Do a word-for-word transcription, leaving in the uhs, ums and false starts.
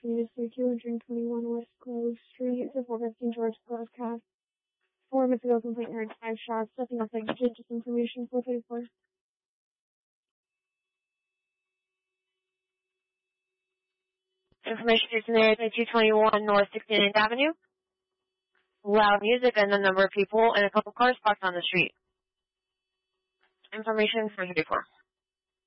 is two hundred twenty-one West Grove Street, to four fifteen George broadcast. Four minutes ago, complaint heard five shots, nothing else like just information, four thirty-four. Information is submitted by two twenty-one North sixty-ninth Avenue. Loud music and a number of people and a couple cars parked on the street. Information for thirty-four.